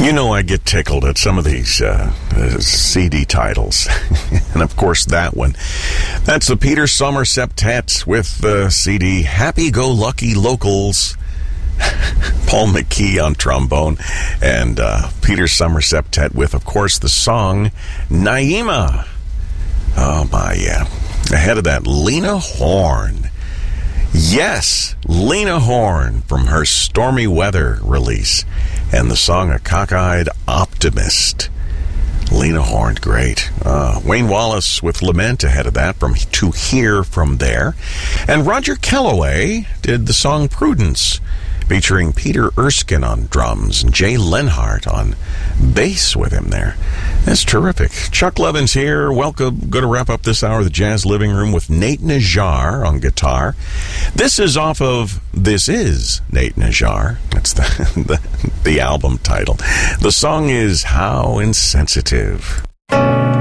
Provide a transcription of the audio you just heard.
You know, I get tickled at some of these CD titles. And of course, that one. That's the Peter Summer Septet with the CD Happy-Go-Lucky Locals. Paul McKee on trombone. And Peter Summer Septet with, of course, the song Naima. Oh, my, yeah. Ahead of that, Lena Horne. Yes, Lena Horne from her Stormy Weather release. And the song A Cockeyed Optimist. Lena Horne, great. Wayne Wallace with Lament ahead of that from To Hear From There. And Roger Kellaway did the song Prudence, featuring Peter Erskine on drums and Jay Lenhart on bass with him there. That's terrific. Chuck Levins here. Welcome. Going to wrap up this hour of the Jazz Living Room with Nate Najjar on guitar. This is off of This Is Nate Najjar. That's the album title. The song is How Insensitive.